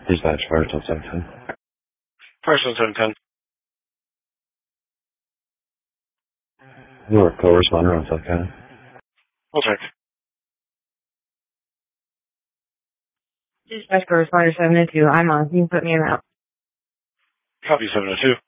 Dispatch Firestone 710. Firestone 710. You are a co-responder on South County. We'll check. Dispatch correspondent 702. I'm on. You can put me in out. Copy 702.